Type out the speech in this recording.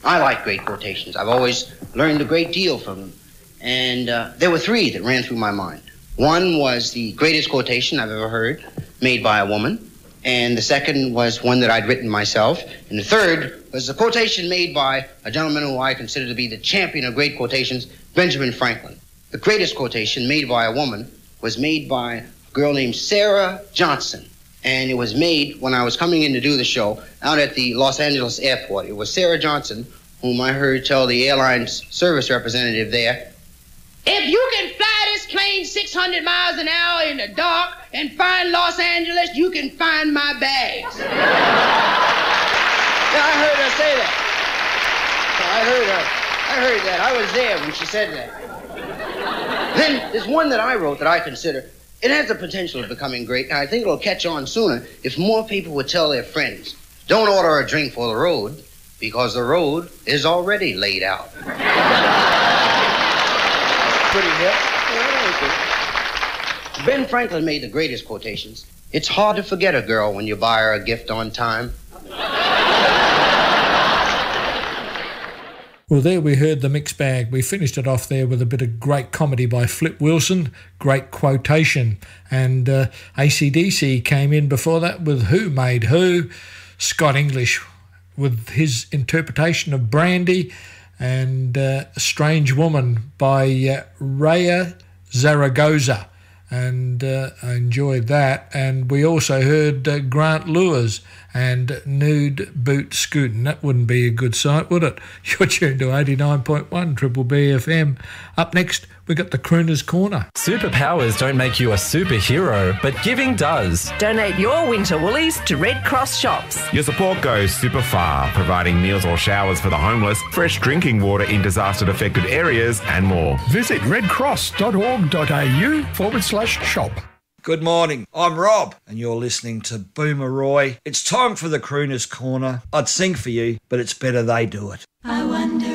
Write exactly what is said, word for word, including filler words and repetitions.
I like great quotations. I've always learned a great deal from them. And uh, there were three that ran through my mind. One was the greatest quotation I've ever heard, made by a woman. And the second was one that I'd written myself. And the third was a quotation made by a gentleman who I consider to be the champion of great quotations, Benjamin Franklin. The greatest quotation made by a woman was made by a girl named Sarah Johnson. And it was made when I was coming in to do the show out at the Los Angeles airport. It was Sarah Johnson, whom I heard tell the airline's service representative there, "If you can fly this plane six hundred miles an hour in the dark and find Los Angeles, you can find my bags." Yeah, I heard her say that. I heard her. I heard that. I was there when she said that. Then there's one that I wrote that I consider, it has the potential of becoming great, and I think it'll catch on sooner if more people would tell their friends, don't order a drink for the road, because the road is already laid out. Pretty hip. Yeah, Ben Franklin made the greatest quotations. It's hard to forget a girl when you buy her a gift on time. Well, there we heard the mixed bag. We finished it off there with a bit of great comedy by Flip Wilson, great quotation. And uh, A C D C came in before that with Who Made Who, Scott English with his interpretation of Brandy, and uh, Strange Woman by uh, Raya Zaragoza. And uh, I enjoyed that. And we also heard uh, Grant Lewis and Nude Boot Scootin'. That wouldn't be a good sight, would it? You're tuned to eighty-nine point one Triple B F M. Up next, we got the Crooner's Corner. Superpowers don't make you a superhero, but giving does. Donate your winter woolies to Red Cross shops. Your support goes super far, providing meals or showers for the homeless, fresh drinking water in disaster-affected areas, and more. Visit redcross.org.au forward slash shop. Good morning, I'm Rob, and you're listening to Boomer Roy. It's time for the Crooner's Corner. I'd sing for you, but it's better they do it. I wonder